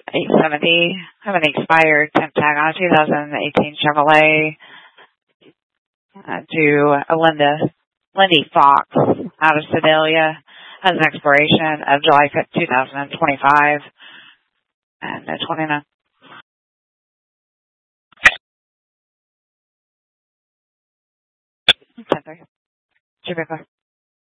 870. Have an expired temp tag on a 2018 Chevrolet to Lindy Fox out of Sedalia. Has an expiration of July 5th, 2025. And 29. Okay.